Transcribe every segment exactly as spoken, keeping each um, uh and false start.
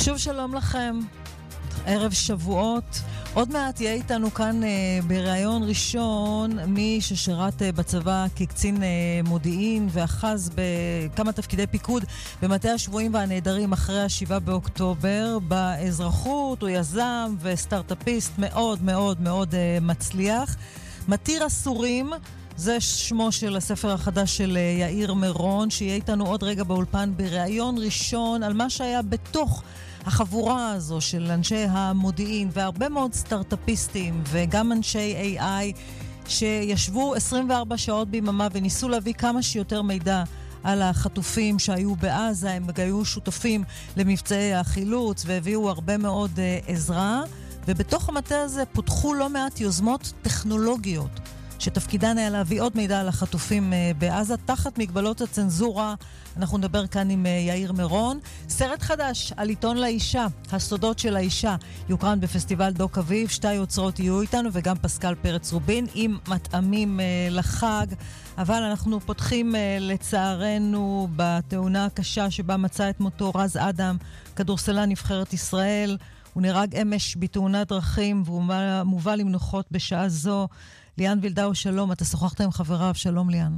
שוב שלום לכם, ערב שבועות. עוד מעט יהיה איתנו כאן אה, בראיון ראשון מי ששירת אה, בצבא כקצין אה, מודיעין ואחז בכמה תפקידי פיקוד במטה השבויים והנהדרים אחרי השבעה באוקטובר. באזרחות הוא יזם וסטארט-אפיסט מאוד מאוד מאוד אה, מצליח. מתיר אסורים, זה שמו של הספר החדש של יאיר מירון, שיהיה איתנו עוד רגע באולפן בראיון ראשון על מה שהיה בתוך החבורה הזו של אנשי המודיעין והרבה מאוד סטארט-אפיסטים וגם אנשי איי איי שישבו עשרים וארבע שעות ביממה וניסו להביא כמה שיותר מידע על החטופים שהיו בעזה. הם היו שותפים למבצעי החילוץ והביאו הרבה מאוד uh, עזרה, ובתוך המטה הזה פותחו לא מעט יוזמות טכנולוגיות שתפקידן היה להביא עוד מידע על החטופים בעזה תחת מגבלות הצנזורה. אנחנו נדבר כאן עם יאיר מירון. סרט חדש על עיתון לאישה, הסודות של האישה, יוקרן בפסטיבל דוק אביב. שתי יוצרות יהיו איתנו וגם פסקל פרץ רובין עם מטעמים לחג. אבל אנחנו פותחים לצערנו בתאונה הקשה שבה מצא את מותו רז אדם, כדורסלן נבחרת ישראל. הוא נהרג אמש בתאונת דרכים והוא מובא למנוחות בשעה זו. ליאן וילדאו, שלום, אתה שוחחת עם חבריו, שלום ליאן.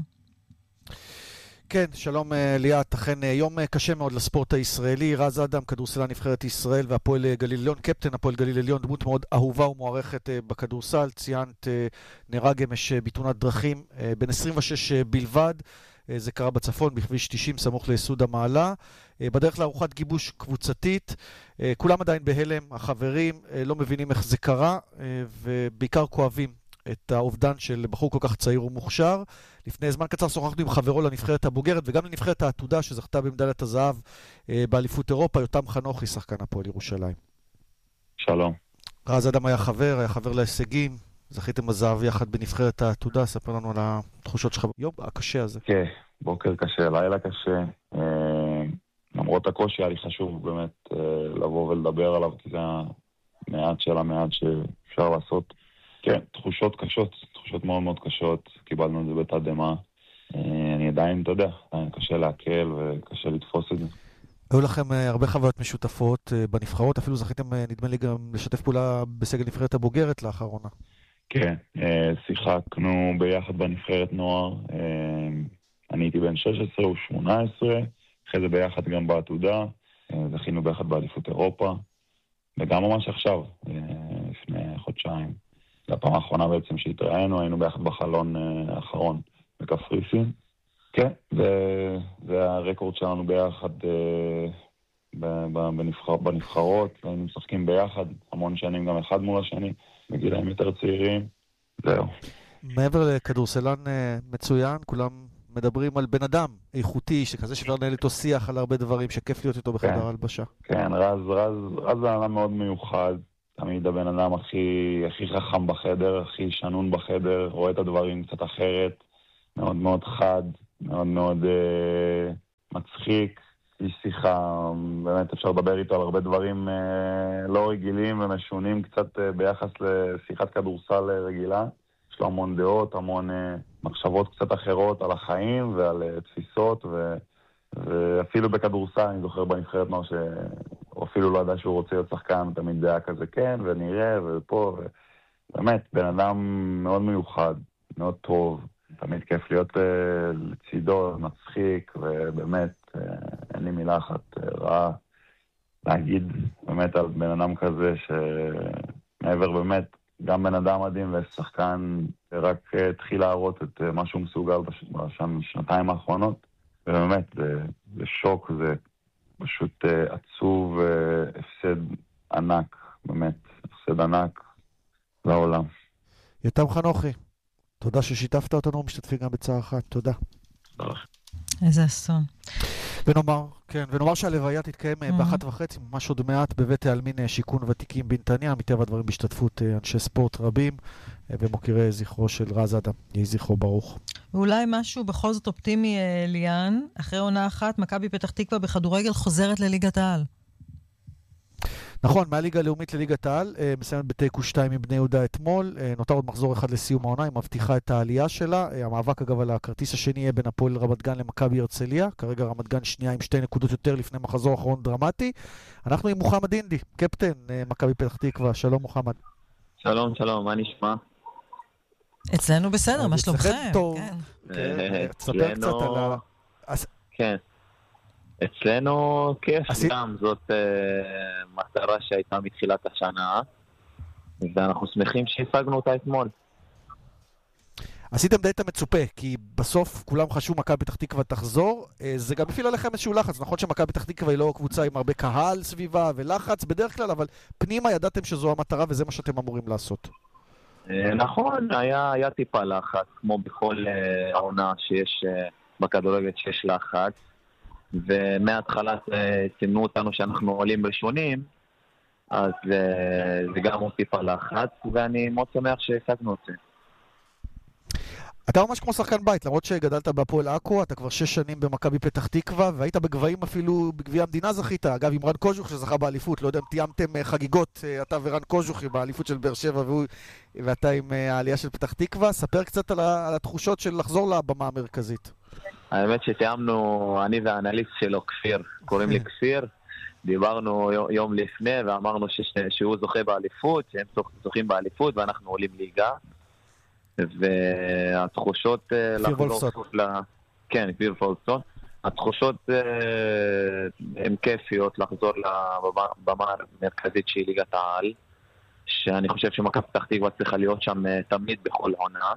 כן, שלום ליאת, אכן יום קשה מאוד לספורט הישראלי. רז אדם, כדורסלן נבחרת ישראל והפועל גליל עליון, קפטן הפועל גליל עליון, דמות מאוד אהובה ומוערכת בכדורסל. ציינת, נהרג אמש בתאונת דרכים, בן עשרים ושש בלבד. זה קרה בצפון, בכביש תשעים, סמוך ליסוד המעלה. בדרך לארוחת גיבוש קבוצתית. כולם עדיין בהלם, החברים לא מבינים איך זה קרה, ובעיקר כואבים את האובדן של בחור כל כך צעיר ומוכשר. לפני זמן קצר שוחחנו עם חברו לנבחרת הבוגרת וגם לנבחרת העתודה שזכתה במדליית הזהב באליפות אירופה, יותם חנוכי, שחקן הפועל ירושלים. שלום. רז אדם היה חבר, היה חבר להישגים, זכיתם בזהב יחד בנבחרת העתודה. ספר לנו על התחושות שלך יום הקשה הזה. כן, בוקר קשה, לילה קשה. למרות הקושי היה לי חשוב באמת לבוא ולדבר עליו, כי זה המעט של המעט שאפשר לעשות. כן, תחושות קשות, תחושות מאוד מאוד קשות, קיבלנו את זה בתדהמה. אני עדיין, אתה יודע, עדיין קשה להקל וקשה לתפוס את זה. היו לכם הרבה חוויות משותפות בנבחרות, אפילו זכיתם, נדמה לי, גם לשתף פעולה בסגל נבחרת הבוגרת לאחרונה. כן, שיחקנו ביחד בנבחרת נוער, אני הייתי בן שש עשרה ושמונה עשרה, אחרי זה ביחד גם בעתודה, זכינו ביחד באליפות אירופה, וגם ממש עכשיו, לפני חודשיים. הפעם האחרונה בעצם שהתראינו, היינו ביחד בחלון האחרון בקפריסין. כן, זה הרקורד שלנו ביחד בנבחרות, היינו משחקים ביחד, המון שנים גם אחד מול השני, בגילאים יותר צעירים, זהו. מעבר לכדורסלן מצוין, כולם מדברים על בן אדם איכותי, שכזה שאפשר לנהל איתו שיח על הרבה דברים, שכיף להיות איתו בחדר הלבשה. כן, רז, רז, רז זה אדם מאוד מיוחד, תמיד הבן אדם הכי, הכי חכם בחדר, הכי שנון בחדר, רואה את הדברים קצת אחרת, מאוד מאוד חד, מאוד מאוד אה, מצחיק, איש שיחה, באמת אפשר לדבר איתו על הרבה דברים אה, לא רגילים ומשונים קצת אה, ביחס לשיחת כדורסל רגילה. יש לו המון דעות, המון אה, מחשבות קצת אחרות על החיים ועל אה, תפיסות, ו, ואפילו בכדורסל, אני זוכר בנבחרת נוער ש... הוא אפילו לא ידע שהוא רוצה להיות שחקן, תמיד דעה כזה כן, ונראה, ופה, ובאמת, בן אדם מאוד מיוחד, מאוד טוב, תמיד כיף להיות uh, לצידו, מצחיק, ובאמת, uh, אין לי מילה אחת uh, רעה להגיד באמת על בן אדם כזה, שמעבר באמת, גם בן אדם מדהים ושחקן, רק uh, התחיל להראות את uh, מה שהוא מסוגל בשנתיים האחרונות, ובאמת, זה, זה שוק, זה פשוט uh, עצוב, uh, הפסד ענק, באמת, הפסד ענק לעולם. יותם חנוכי, תודה ששיתפת אותנו, משתתפים גם בצערך, תודה. תודה. איזה אסון. ונאמר, כן, ונאמר שהלוויה תתקיים mm-hmm. באחת וחצי, ממש עוד מעט, בבית העלמין שיכון ותיקים בנתניה, מטבע הדברים בהשתתפות אנשי ספורט רבים, ומוקירי זכרו של רז אדם, יהי זכרו ברוך. ואולי משהו בכל זאת אופטימי, ליאן, אחרי עונה אחת, מכבי פתח תקווה בכדורגל חוזרת לליגת העל. נכון, מהליגה הלאומית לליגת העל, מסיימת בתיקו שתיים מבני יהודה אתמול, נותר עוד מחזור אחד לסיום העונה, היא מבטיחה את העלייה שלה, המאבק אגב על הכרטיס השני יהיה בין הפועל רמת גן למכבי הרצליה, כרגע רמת גן שנייה עם שתי נקודות יותר לפני מחזור אחרון דרמטי. אנחנו עם מוחמד אינדי, קפטן מכבי פתח תקווה, שלום מוחמד. שלום, שלום, מה נשמע? אצלנו בסדר, מה שלומכם? תספר קצת על ה... כן. אצלנו כיף גם, זאת מטרה שהייתה מתחילת השנה, ואנחנו שמחים שהפגנו אותה אתמול. עשיתם די את המצופה, כי בסוף כולם חשבו מכבי פתח תקווה תחזור, זה גם הפעיל עליכם איזשהו לחץ, נכון שמכבי פתח תקווה היא לא קבוצה עם הרבה קהל סביבה ולחץ בדרך כלל, אבל פנימה ידעתם שזו המטרה וזה מה שאתם אמורים לעשות. נכון, היה, היה טיפה לחץ, כמו בכל העונה שיש בכדורגל שיש לחץ, ומההתחלה סימנו אותנו שאנחנו עולים ראשונים, אז זה גם עוד טיפה לחץ, ואני מאוד שמח שהשגנו את זה. אתה ממש כמו שחקן בית, למרות שגדלת בהפועל עכו, אתה כבר שש שנים במכבי פתח תקווה, והיית בגבהים אפילו, בגביע המדינה זכית, אגב עם רן קוז'וך שזכה באליפות, לא יודע אם תיאמתם חגיגות, אתה ורן קוז'וך באליפות של באר שבע, והוא, ואתה עם העלייה של פתח תקווה, ספר קצת על, על התחושות של לחזור לבמה המרכזית. האמת שתיאמנו, אני והאנליסט שלו, כפיר, קוראים לי כפיר, דיברנו יום לפני ואמרנו שהוא זוכה באליפות, שהם זוכים באליפות ואנחנו עולים ליגה. והתחושות לחזור ל... כן, כפיר פולסון. התחושות הן כיפיות לחזור לבמה המרכזית שהיא ליגת העל, שאני חושב שמכבי פתח תקווה צריכה להיות שם תמיד בכל עונה.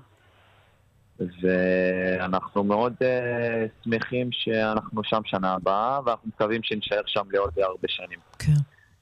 ואנחנו מאוד uh, שמחים שאנחנו שם שנה הבאה, ואנחנו מקווים שנשאר שם לעוד הרבה שנים. כן.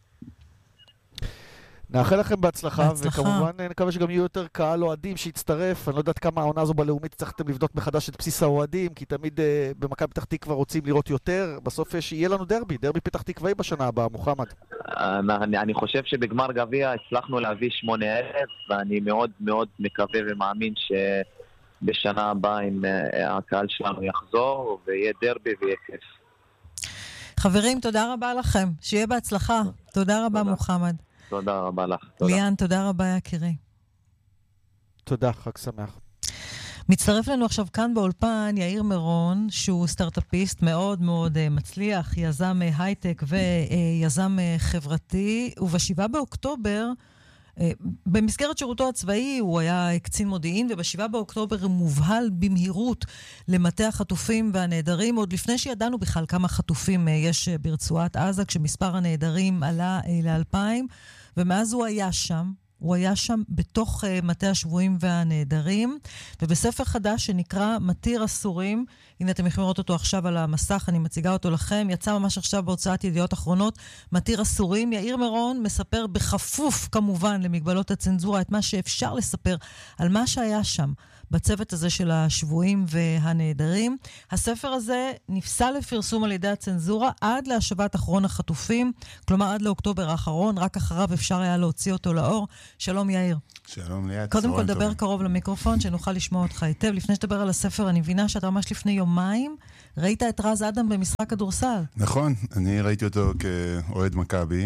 נאחל לכם בהצלחה, בהצלחה, וכמובן נקווה שגם יהיו יותר קהל אוהדים שיצטרף. אני לא יודעת כמה העונה הזו בלאומית צריכתם לבנות מחדש את בסיס האוהדים, כי תמיד uh, במכבי פתח תקווה רוצים לראות יותר. בסוף יש, יהיה לנו דרבי, דרבי פתח תקוואי בשנה הבאה, מוחמד. אני, אני חושב שבגמר גביע הצלחנו להביא שמונה אלף, ואני מאוד מאוד מקווה ומאמין ש... בשנה הבאה אם הקהל שלנו יחזור ויהיה דרבי ויהיה כיף. חברים, תודה רבה לכם. שיהיה בהצלחה. תודה רבה, מוחמד. תודה רבה לך. ליאן, תודה רבה, יקירי. תודה, חג שמח. מצטרף לנו עכשיו כאן באולפן יאיר מרון, שהוא סטארט-אפיסט מאוד מאוד מצליח, יזם הייטק ויזם חברתי, ובשבעה באוקטובר במסגרת שירותו הצבאי הוא היה קצין מודיעין, ובשבעה באוקטובר הוא מובהל במהירות למטה החטופים והנעדרים, עוד לפני שידענו בכלל כמה חטופים יש ברצועת עזה, כשמספר הנעדרים עלה לאלפיים, ומאז הוא היה שם. הוא היה שם בתוך uh, מטה השבויים והנעדרים, ובספר חדש שנקרא מתיר אסורים, הנה אתם יכולים לראות אותו עכשיו על המסך, אני מציגה אותו לכם, יצא ממש עכשיו בהוצאת ידיעות אחרונות, מתיר אסורים. יאיר מרון מספר בחפוף כמובן למגבלות הצנזורה את מה שאפשר לספר על מה שהיה שם, בצוות הזה של השבויים והנעדרים. הספר הזה נפסל לפרסום על ידי הצנזורה עד להשבת אחרון החטופים, כלומר עד לאוקטובר האחרון, רק אחריו אפשר היה להוציא אותו לאור. שלום יאיר. שלום ליאת. קודם כל דבר קרוב למיקרופון, שנוכל לשמוע אותך היטב. לפני שתדבר על הספר, אני מבינה שאתה ממש לפני יומיים ראית את רז אדם במשחק כדורסל. נכון, אני ראיתי אותו כאוהד מכבי,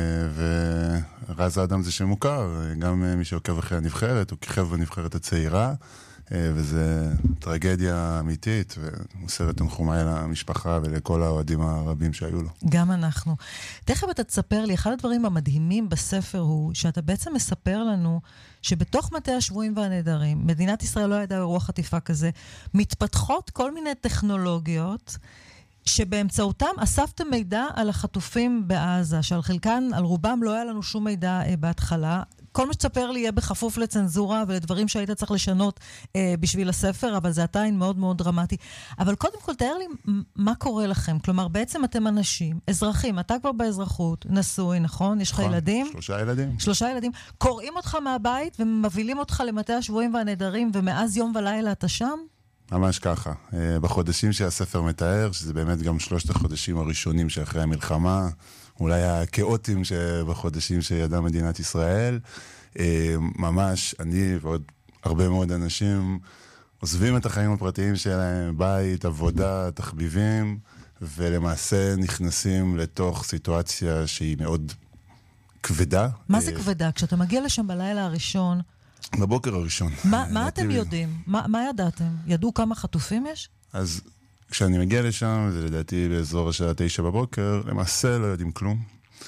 ורז אדם זה שמוכר, גם מי שעוקב אחרי הנבחרת, הוא כיכב בנבחרת הצעירה, וזה טרגדיה אמיתית, ומוסרת תנחומיי למשפחה ולכל האוהדים הרבים שהיו לו. גם אנחנו. תכף אתה תספר לי, אחד הדברים המדהימים בספר הוא, שאתה בעצם מספר לנו, שבתוך מטה השבויים והנעדרים, מדינת ישראל לא ידעה אירוע חטיפה כזה, מתפתחות כל מיני טכנולוגיות, שבאמצעותם אספתם מידע על החטופים בעזה, שעל חלקן, על רובם לא היה לנו שום מידע אה, בהתחלה. כל מה שתספר לי יהיה בחפוף לצנזורה ולדברים שהיית צריך לשנות אה, בשביל הספר, אבל זה עדיין מאוד מאוד דרמטי. אבל קודם כל תאר לי מה קורה לכם. כלומר, בעצם אתם אנשים, אזרחים, אתה כבר באזרחות, נשוי, נכון? יש לך נכון, ילדים? שלושה ילדים. שלושה ילדים. קוראים אותך מהבית ומבילים אותך למטה השבויים והנעדרים, ומאז יום ולילה אתה שם? ממש ככה. בחודשים שהספר מתאר, שזה באמת גם שלושת החודשים הראשונים שאחרי המלחמה, אולי הכאוטים שבחודשים שידעה מדינת ישראל, ממש אני ועוד הרבה מאוד אנשים עוזבים את החיים הפרטיים שלהם, בית, עבודה, תחביבים, ולמעשה נכנסים לתוך סיטואציה שהיא מאוד כבדה. מה זה כבדה? כשאתה מגיע לשם בלילה הראשון... בבוקר הראשון. מה, מה אתם יודעים? מה, מה ידעתם? ידעו כמה חטופים יש? אז כשאני מגיע לשם, זה לדעתי באזור השעה תשע בבוקר, למעשה לא יודעים כלום.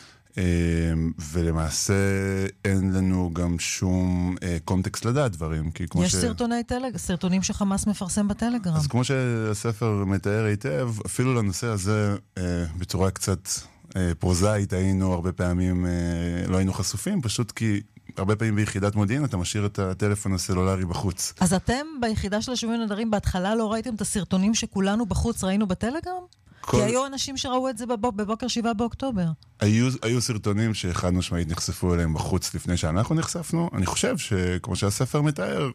ולמעשה אין לנו גם שום קונטקסט לדעת דברים. יש סרטוני טלגרם, סרטונים שחמאס מפרסם בטלגרם. אז כמו שהספר מתאר היטב, אפילו לנושא הזה בצורה קצת פרוזאית היינו הרבה פעמים, לא היינו חשופים, פשוט כי הרבה פעמים ביחידת מודיעין אתה משאיר את הטלפון הסלולרי בחוץ. אז אתם ביחידה של השבויים הנעדרים בהתחלה לא ראיתם את הסרטונים שכולנו בחוץ ראינו בטלגרם? כל... כי היו אנשים שראו את זה בבוק, בבוקר שבעה באוקטובר. היו, היו סרטונים שאחד משמעית נחשפו אליהם בחוץ לפני שאנחנו נחשפנו. אני חושב שכמו שהספר מתאר,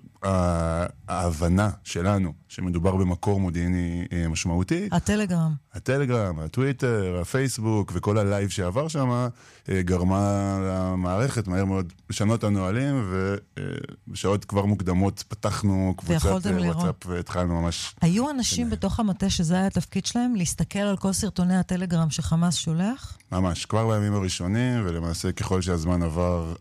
ההבנה שלנו שמדובר במקור מודיעיני משמעותי. הטלגרם. הטלגרם, הטוויטר, הפייסבוק וכל הלייב שעבר שם, גרמה למערכת מהר מאוד לשנות הנהלים, ובשעות כבר מוקדמות פתחנו קבוצת וואטסאפ והתחלנו ממש... היו אנשים בתוך המטה שזה היה התפקיד שלהם, להסתכל על כל סרטוני הטלגרם שחמאס שולח? ממש, כבר בימים הראשונים, ולמעשה ככל שהזמן עבר,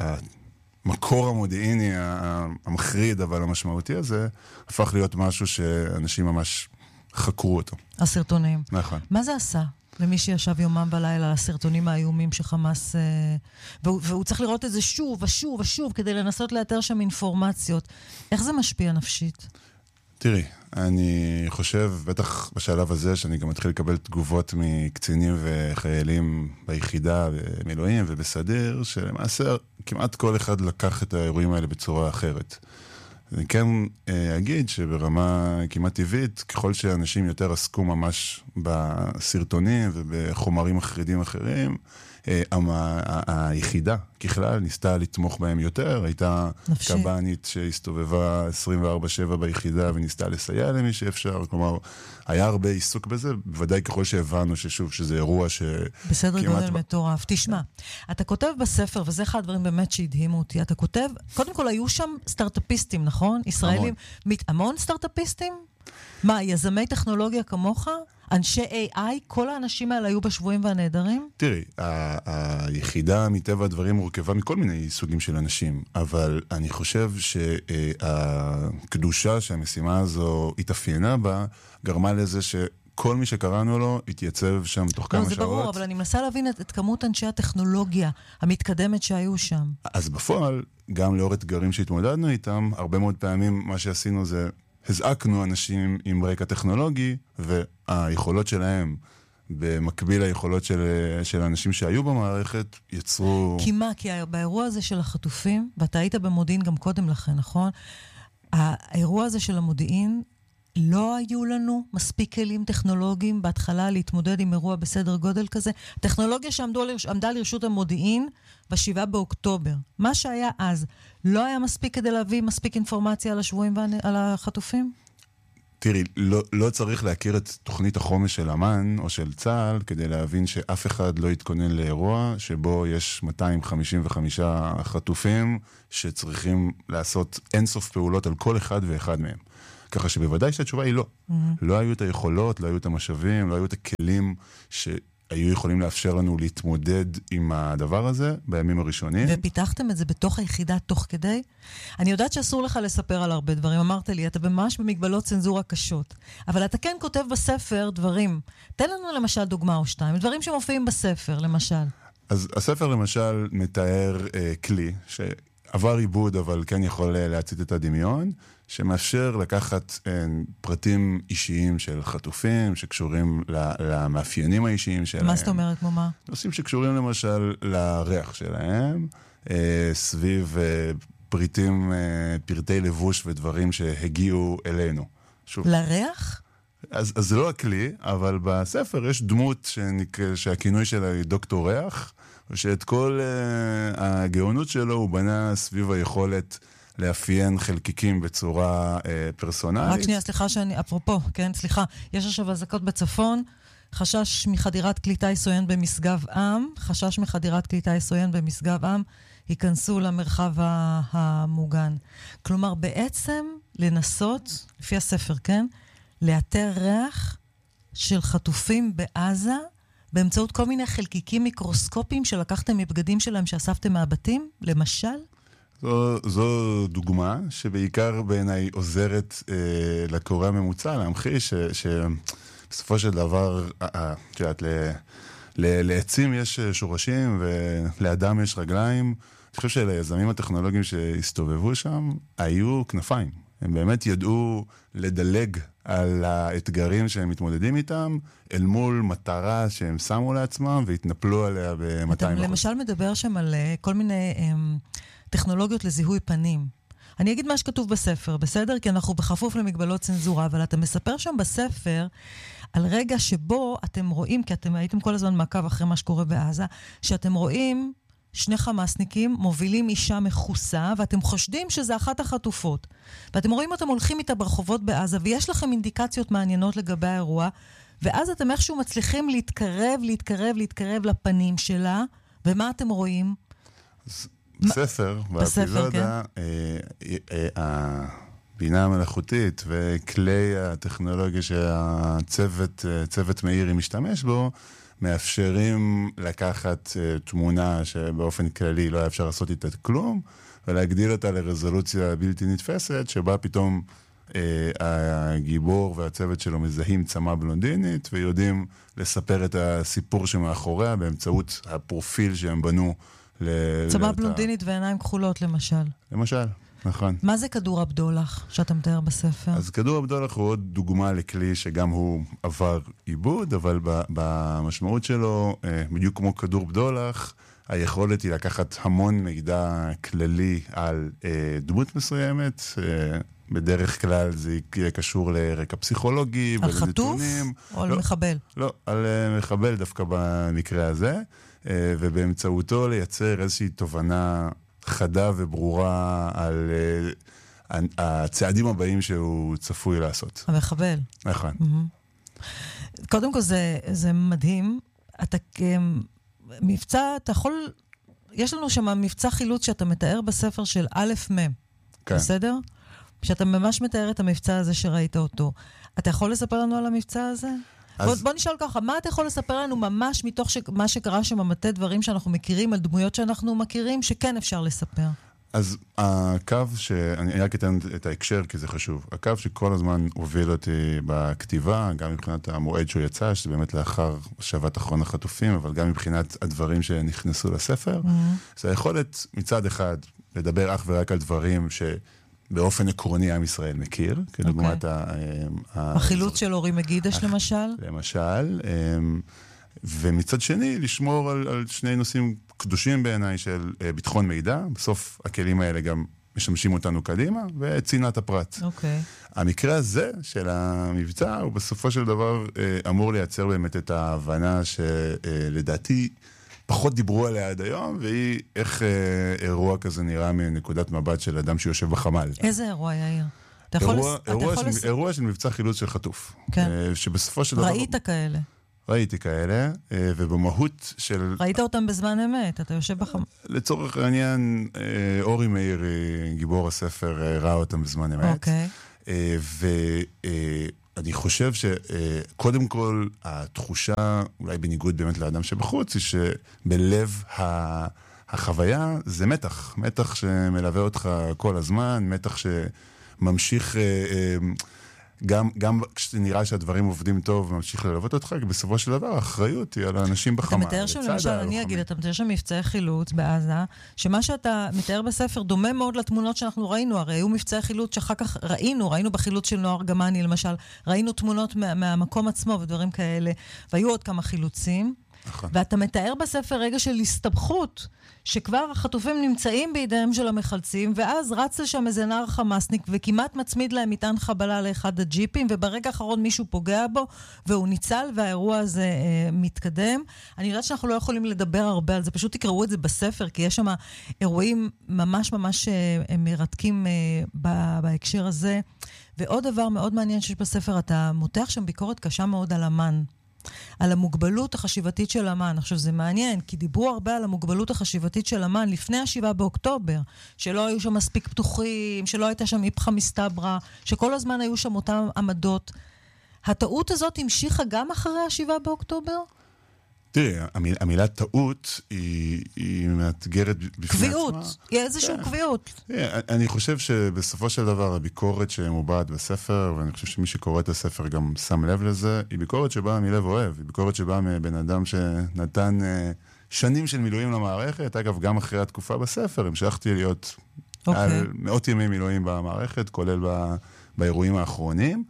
המקור המודיעיני, המחריד אבל המשמעותי הזה, הפך להיות משהו שאנשים ממש חקרו אותו. הסרטונים. נכון. מה זה עשה למי שישב יומם בלילה, הסרטונים האיומים שחמאס... והוא, והוא צריך לראות את זה שוב ושוב ושוב, כדי לנסות לאתר שם אינפורמציות. איך זה משפיע נפשית? תראי, אני חושב, בטח בשלב הזה, שאני גם מתחיל לקבל תגובות מקצינים וחיילים ביחידה, במילואים ובסדיר, שלמעשה כמעט כל אחד לקח את האירועים האלה בצורה אחרת. אני כן אגיד שברמה כמעט טבעית, ככל שאנשים יותר עסקו ממש בסרטונים ובחומרים מחרידים אחרים, היחידה ככלל ניסתה לתמוך בהם יותר, הייתה קב"נית שהסתובבה עשרים וארבע שבע ביחידה וניסתה לסייע למי שאפשר, כלומר היה הרבה עיסוק בזה, בוודאי ככל שהבנו ששוב שזה אירוע ש... בסדר גודל מטורף. תשמע, אתה כותב בספר, וזה אחד הדברים באמת שהדהימו אותי, אתה כותב, קודם כל היו שם סטארט-אפיסטים, נכון? ישראלים, המון סטארט-אפיסטים? מה, יזמי טכנולוגיה כמוך? אנשי איי איי? כל האנשים האלה היו בשבויים והנעדרים? תראי, היחידה מטבע הדברים מורכבה מכל מיני סוגים של אנשים, אבל אני חושב שהקדושה שהמשימה הזו התאפיינה בה, גרמה לזה שכל מי שקראנו לו התייצב שם תוך כמה שעות. לא, זה ברור, אבל אני מנסה להבין את, את כמות אנשי הטכנולוגיה המתקדמת שהיו שם. אז בפועל, גם לאור אתגרים שהתמודדנו איתם, הרבה מאוד פעמים מה שעשינו זה... הזעקנו אנשים עם רקע טכנולוגי, והיכולות שלהם, במקביל ליכולות של, של אנשים שהיו במערכת, יצרו... כי מה? כי באירוע הזה של החטופים, ואתה היית במודיעין גם קודם לכן, נכון? האירוע הזה של המודיעין, לא היו לנו מספיק כלים טכנולוגיים בהתחלה להתמודד עם אירוע בסדר גודל כזה. טכנולוגיה שעמדה לרשות המודיעין בשבעה באוקטובר. מה שהיה אז, לא היה מספיק כדי להביא מספיק אינפורמציה על השבויים ועל החטופים? תראי, לא, לא צריך להכיר את תוכנית החומש של אמ"ן או של צה"ל כדי להבין שאף אחד לא יתכונן לאירוע שבו יש מאתיים חמישים וחמישה חטופים שצריכים לעשות אינסוף פעולות על כל אחד ואחד מהם. ככה שבוודאי שהתשובה היא לא. Mm-hmm. לא היו את היכולות, לא היו את המשאבים, לא היו את הכלים שהיו יכולים לאפשר לנו להתמודד עם הדבר הזה בימים הראשונים. ופיתחתם את זה בתוך היחידה תוך כדי? אני יודעת שאסור לך לספר על הרבה דברים. אמרת לי, אתה ממש במגבלות צנזורה קשות. אבל אתה כן כותב בספר דברים. תן לנו למשל דוגמה או שתיים. דברים שמופיעים בספר, למשל. אז הספר למשל מתאר אה, כלי שעבר עיבוד, אבל כן יכול להציץ את הדמיון, שמאפשר לקחת אה, פרטים אישיים של חטופים, שקשורים למאפיינים האישיים שלהם. מה זאת אומרת, כמו מה? נושאים שקשורים למשל לריח שלהם, אה, סביב אה, פריטים, אה, פרטי לבוש ודברים שהגיעו אלינו. שוב, לריח? אז, אז זה לא הכלי, אבל בספר יש דמות שנק... שהכינוי שלה היא דוקטור ריח, ושאת כל uh, הגאונות שלו הוא בנה סביב היכולת לאפיין חלקיקים בצורה uh, פרסונלית. רק שנייה, סליחה שאני, אפרופו, כן, סליחה, יש עכשיו אזעקות בצפון, חשש מחדירת כלי טיס עוין במשגב עם, חשש מחדירת כלי טיס עוין במשגב עם, ייכנסו למרחב המוגן. כלומר, בעצם לנסות, לפי הספר, כן, לאתר ריח של חטופים בעזה, באמצעות כל מיני חלקיקים מיקרוסקופיים שלקחתם מבגדים שלהם שאספתם מהבתים, למשל? זו, זו דוגמה שבעיקר בעיניי עוזרת אה, לקורא הממוצע להמחיש ש, שבסופו של דבר, אה, תשעת, ל, ל, לעצים יש שורשים ולאדם יש רגליים. אני חושב שליזמים הטכנולוגיים שהסתובבו שם היו כנפיים. הם באמת ידעו לדלג על האתגרים שהם מתמודדים איתם, אל מול מטרה שהם שמו לעצמם והתנפלו עליה ב-מאתיים אחוז. אתה למשל מדבר שם על כל מיני um, טכנולוגיות לזיהוי פנים. אני אגיד מה שכתוב בספר, בסדר? כי אנחנו בכפוף למגבלות צנזורה, אבל אתה מספר שם בספר על רגע שבו אתם רואים, כי אתם הייתם כל הזמן מעקב אחרי מה שקורה בעזה, שאתם רואים שני חמאסניקים מובילים אישה מחוסה, ואתם חושדים שזה אחת החטופות. ואתם רואים אותם הולכים איתה ברחובות בעזה, ויש לכם אינדיקציות מעניינות לגבי האירוע, ואז אתם איכשהו מצליחים להתקרב, להתקרב, להתקרב לפנים שלה, ומה אתם רואים? בספר, באפיזודה, הבינה המלאכותית וכלי הטכנולוגיה שהצוות, צוות מאירי משתמש בו, מאפשרים לקחת uh, תמונה שבאופן כללי לא היה אפשר לעשות איתה כלום, ולהגדיל אותה לרזולוציה בלתי נתפסת, שבה פתאום uh, הגיבור והצוות שלו מזהים צמה בלונדינית, ויודעים לספר את הסיפור שמאחוריה באמצעות הפרופיל שהם בנו. צמה לאותה... בלונדינית ועיניים כחולות למשל. למשל. נכון. מה זה כדור הבדולח שאתה מתאר בספר? אז כדור הבדולח הוא עוד דוגמה לכלי שגם הוא עבר עיבוד, אבל במשמעות שלו, בדיוק כמו כדור בדולח, היכולת היא לקחת המון מידע כללי על דמות מסוימת, בדרך כלל זה יהיה קשור לרקע פסיכולוגי, על חטוף או על מחבל? לא, על מחבל דווקא במקרה הזה, ובאמצעותו לייצר איזושהי תובנה חדה וברורה על uh, הצעדים הבאים שהוא צפוי לעשות. המחבל. נכון. Mm-hmm. קודם כל זה, זה מדהים. אתה מבצע, אתה יכול, יש לנו שם מבצע חילוץ שאתה מתאר בספר של א' מ'. כן. בסדר? שאתה ממש מתאר את המבצע הזה שראית אותו. אתה יכול לספר לנו על המבצע הזה? אז... בוא, בוא נשאל ככה, מה אתה יכול לספר לנו ממש מתוך ש... מה שקרה שם במטה דברים שאנחנו מכירים, על דמויות שאנחנו מכירים, שכן אפשר לספר? אז הקו ש... אני רק אתן את ההקשר, כי זה חשוב. הקו שכל הזמן הוביל אותי בכתיבה, גם מבחינת המועד שהוא יצא, שזה באמת לאחר שבת אחרון החטופים, אבל גם מבחינת הדברים שנכנסו לספר, mm-hmm. זה היכולת מצד אחד לדבר אך ורק על דברים ש... באופן עקרוני עם ישראל מכיר, כדוגמת ה... החילוץ של אורי מגידש למשל? למשל, ומצד שני, לשמור על שני נושאים קדושים בעיניי של ביטחון מידע, בסוף הכלים האלה גם משמשים אותנו קדימה, וצנעת הפרט. אוקיי. המקרה הזה של המבצע, הוא בסופו של דבר אמור לייצר באמת את ההבנה שלדעתי, פחות דיברו עליה עד היום, והיא איך אה, אירוע כזה נראה מנקודת מבט של אדם שיושב בחמל. איזה אירוע, יאיר? אירוע, לס... אירוע, של, לס... אירוע של מבצע חילוץ של חטוף. כן. אה, שבסופו של דבר... ראית כאלה? ראיתי כאלה, אה, ובמהות של... ראית אותם בזמן אמת, אתה יושב בחמל. לצורך העניין, אה, אורי מאירי, גיבור הספר, אה, ראה אותם בזמן אמת. אוקיי. אה, ו... אה, אני חושב שקודם כל התחושה, אולי בניגוד באמת לאדם שבחוץ, היא שבלב החוויה זה מתח. מתח שמלווה אותך כל הזמן, מתח שממשיך, גם, גם כשנראה שהדברים עובדים טוב, ממשיך ללוות אותך, כי בסופו של דבר האחריות היא על האנשים בחמה. אתה מתאר שם, למשל, אני אגיד, אתה מתאר שם מבצעי חילוץ בעזה, שמה שאתה מתאר בספר דומה מאוד לתמונות שאנחנו ראינו, הרי היו מבצעי חילוץ שאחר כך ראינו, ראינו בחילוץ של נוער גמני, למשל, ראינו תמונות מה, מהמקום עצמו ודברים כאלה, והיו עוד כמה חילוצים, נכון. ואתה מתאר בספר רגע של הסתבכות, שכבר החטופים נמצאים בידיהם של המחלצים, ואז רץ לשם איזה נער חמאסניק, וכמעט מצמיד להם מטען חבלה לאחד הג'יפים, וברגע האחרון מישהו פוגע בו, והוא ניצל, והאירוע הזה אה, מתקדם. אני יודעת שאנחנו לא יכולים לדבר הרבה על זה, פשוט תקראו את זה בספר, כי יש שם אירועים ממש ממש אה, מרתקים אה, בהקשר הזה. ועוד דבר מאוד מעניין שיש בספר, אתה מותח שם ביקורת קשה מאוד על אמן. על המוגבלות החשיבתית של אמן. עכשיו זה מעניין, כי דיברו הרבה על המוגבלות החשיבתית של אמן לפני השבעה באוקטובר, שלא היו שם מספיק פתוחים, שלא הייתה שם איפכה מסתברה, שכל הזמן היו שם אותם עמדות. הטעות הזאת המשיכה גם אחרי השבעה באוקטובר? תראי, המיל, המילה טעות היא, היא מאתגרת בפני קביעות, עצמה. היא איזושהי כן. קביעות. כן, אני חושב שבסופו של דבר הביקורת שמובעת בספר, ואני חושב שמי שקורא את הספר גם שם לב לזה, היא ביקורת שבאה מלב אוהב, היא ביקורת שבאה מבן אדם שנתן שנים של מילואים למערכת. אגב, גם אחרי התקופה בספר, המשכתי להיות okay. על מאות ימי מילואים במערכת, כולל ב, באירועים האחרונים,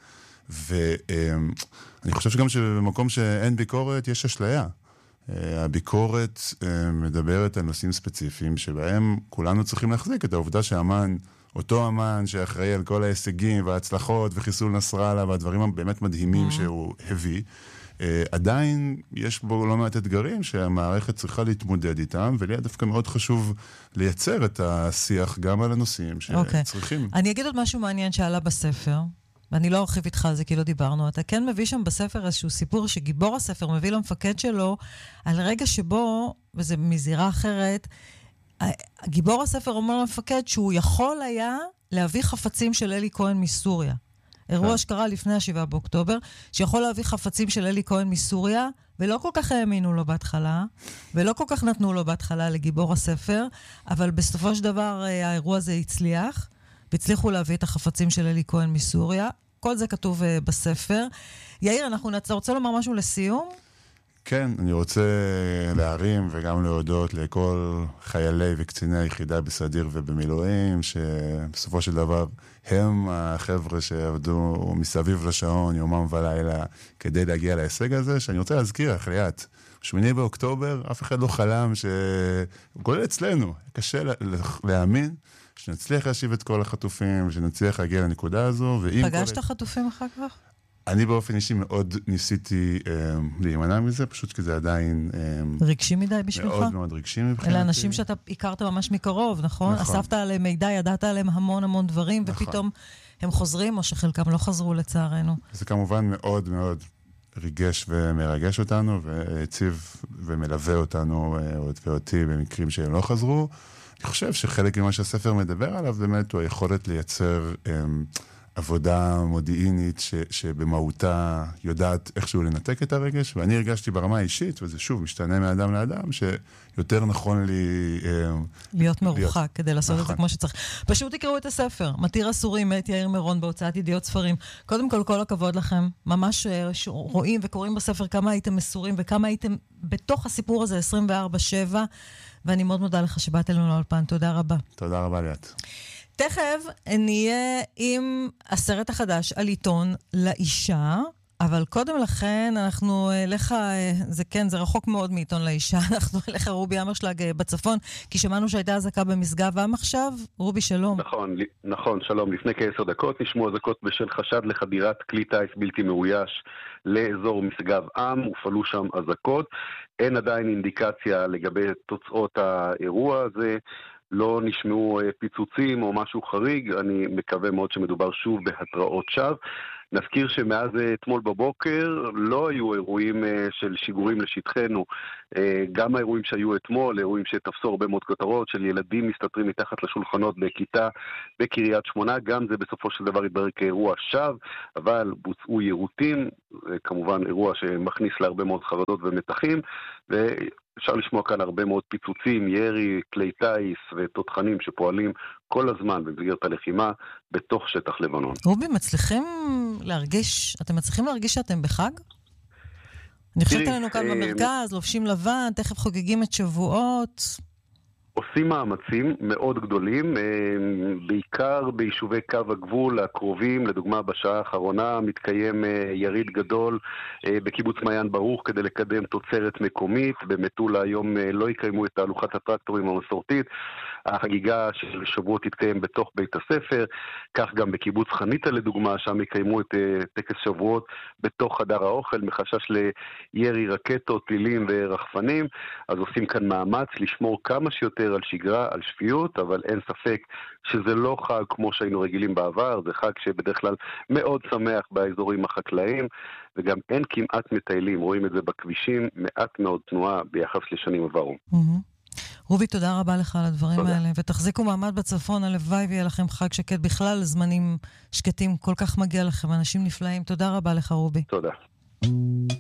ואני חושב שגם שבמקום שאין ביקורת יש אשליה. הביקורת מדברת על נושאים ספציפיים שבהם כולנו צריכים להחזיק את העובדה שהאמן, אותו אמן שאחראי על כל ההישגים וההצלחות וחיסול נסראללה והדברים הבאמת מדהימים שהוא הביא, עדיין יש בו לא מעט אתגרים שהמערכת צריכה להתמודד איתם, ולי דווקא מאוד חשוב לייצר את השיח גם על הנושאים שצריכים. אני אגיד עוד משהו מעניין שעלה בספר, ואני לא ארחיב איתך על זה כי לא דיברנו. אתה כן מביא שם בספר איזשהו סיפור שגיבור הספר מביא למפקד שלו על רגע שבו, וזה מזירה אחרת, גיבור הספר אומר למפקד שהוא יכול היה להביא חפצים של אלי כהן מסוריה. אירוע שקרה לפני השבעה באוקטובר, שיכול להביא חפצים של אלי כהן מסוריה, ולא כל כך האמינו לו בהתחלה, ולא כל כך נתנו לו בהתחלה לגיבור הספר, אבל בסופו של דבר האירוע הזה הצליח, והצליחו להביא את החפצים של אלי כהן מסוריה. כל זה כתוב uh, בספר. יאיר, אנחנו נצא, רוצה לומר משהו לסיום? כן, אני רוצה להרים וגם להודות לכל חיילי וקציני היחידה בסדיר ובמילואים, שבסופו של דבר הם החבר'ה שעבדו מסביב לשעון יומם ולילה כדי להגיע להישג הזה, שאני רוצה להזכיר, אחריית, שמיני באוקטובר, אף אחד לא חלם ש... כולל אצלנו, קשה להאמין שנצליח להשיב את כל החטופים, ושנצליח להגיע לנקודה הזו. פגשת כל... חטופים אחר כך? אני באופן אישי מאוד ניסיתי אה, להימנע מזה, פשוט כי זה עדיין... אה, רגשי מדי בשבילך? מאוד מאוד רגשי מבחינתי. אלה אנשים שאתה הכרת ממש מקרוב, נכון? נכון. אספת עליהם מידע, ידעת עליהם המון המון דברים, נכון. ופתאום הם חוזרים, או שחלקם לא חזרו לצערנו. זה כמובן מאוד מאוד ריגש ומרגש אותנו, והציב ומלווה אותנו ואותי במקרים שהם לא חזרו. אני חושב שחלק ממה שהספר מדבר עליו באמת הוא היכולת לייצר אמ, עבודה מודיעינית ש, שבמהותה יודעת איכשהו לנתק את הרגש, ואני הרגשתי ברמה האישית, וזה שוב משתנה מאדם לאדם, שיותר נכון לי... אמ, להיות מרוחק להיות... כדי לעשות נכון. את זה כמו שצריך. פשוט תקראו את הספר, מתיר אסורים, מאת יאיר מירון בהוצאת ידיעות ספרים. קודם כל, כל הכבוד לכם. ממש רואים וקוראים בספר כמה הייתם מסורים, וכמה הייתם בתוך הסיפור הזה עשרים וארבע שבע, ואני מאוד מודה לך שבאת אלינו לאולפן. תודה רבה. תודה רבה ליאת. תכף נהיה עם הסרט החדש על עיתון לאישה, אבל קודם לכן אנחנו אליך, זה כן, זה רחוק מאוד מעיתון לאישה, אנחנו אליך רובי אמרשלג בצפון, כי שמענו שהייתה אזעקה במשגב עם עכשיו. רובי, שלום. נכון, נכון, שלום. לפני כעשר דקות נשמעו אזעקות בשל חשד לחדירת כלי טייס בלתי מאויש לאזור משגב עם, הופעלו שם אזעקות. אין עדיין אינדיקציה לגבי תוצאות האירוע הזה, לא נשמעו פיצוצים או משהו חריג, אני מקווה מאוד שמדובר שוב בהתראות שווא. נזכיר שמאז אתמול בבוקר לא היו אירועים של שיגורים לשטחנו, גם האירועים שהיו אתמול, אירועים שתפסו הרבה מאוד כותרות של ילדים מסתתרים מתחת לשולחנות בכיתה בקריית שמונה, גם זה בסופו של דבר התברר כאירוע שווא, אבל בוצעו יירוטים, כמובן אירוע שמכניס להרבה מאוד חרדות ומתחים, ואפשר לשמוע כאן הרבה מאוד פיצוצים, ירי, כלי טייס ותותחנים שפועלים כל הזמן במסגרת הלחימה בתוך שטח לבנון. רובי, מצליחים להרגיש, אתם מצליחים להרגיש שאתם בחג? אני חושבת עלינו כאן במרכז, לובשים לבן, תכף חוגגים את שבועות. עושים מאמצים מאוד גדולים, בעיקר ביישובי קו הגבול הקרובים, לדוגמה בשעה האחרונה מתקיים יריד גדול בקיבוץ מעיין ברוך כדי לקדם תוצרת מקומית, במטולה היום לא יקיימו את תהלוכת הטרקטורים המסורתית, החגיגה של שבועות תתקיים בתוך בית הספר, כך גם בקיבוץ חניתה לדוגמה, שם יקיימו את טקס שבועות בתוך חדר האוכל, מחשש לירי רקטות, טילים ורחפנים, אז עושים כאן מאמץ לשמור כמה שיותר על שגרה, על שפיות, אבל אין ספק שזה לא חג כמו שהיינו רגילים בעבר, זה חג שבדרך כלל מאוד שמח באזורים החקלאיים, וגם אין כמעט מטיילים, רואים את זה בכבישים, מעט מאוד תנועה ביחס לשנים עברו. רובי, תודה רבה לך על הדברים תודה. האלה, ותחזיקו מעמד בצפון, הלוואי ויהיה לכם חג שקט, בכלל זמנים שקטים, כל כך מגיע לכם, אנשים נפלאים, תודה רבה לך רובי. תודה.